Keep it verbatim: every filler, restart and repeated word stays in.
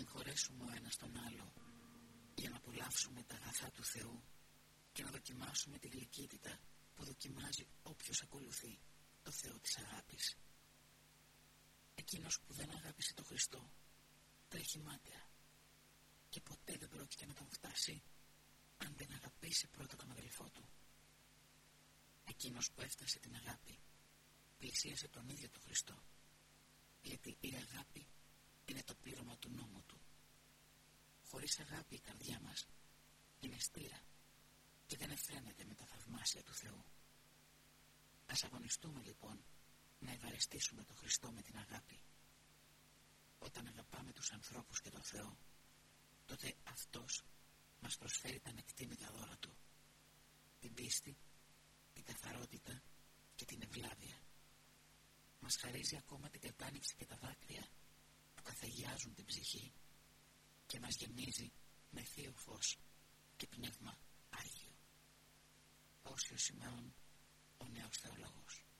συγχωρέσουμε ο ένας τον άλλο για να απολαύσουμε τα αγαθά του Θεού και να δοκιμάσουμε τη γλυκύτητα που δοκιμάζει όποιος ακολουθεί το Θεό της αγάπης. Εκείνος που δεν αγάπησε τον Χριστό τρέχει μάταια και ποτέ δεν πρόκειται να τον φτάσει αν δεν αγαπήσει πρώτα τον αδελφό του. Εκείνος που έφτασε την αγάπη πλησίασε τον ίδιο τον Χριστό, γιατί η αγάπη είναι το πλήρωμα του νόμου του. Χωρίς αγάπη η καρδιά μας είναι στήρα και δεν εφραίνεται με τα θαυμάσια του Θεού. Ας αγωνιστούμε λοιπόν να ευαρεστήσουμε τον Χριστό με την αγάπη. Όταν αγαπάμε τους ανθρώπους και τον Θεό, τότε Αυτός μας προσφέρει τα ανεκτήμητα δώρα Του, την πίστη, την καθαρότητα και την ευλάβεια. Μας χαρίζει ακόμα την κατάνοιξη και τα δάκρυα που καθαγιάζουν την ψυχή και μας γεμίζει με θείο φως και πνεύμα Άγιο. Όσιος Σιμεών, ο νέος θεολόγος.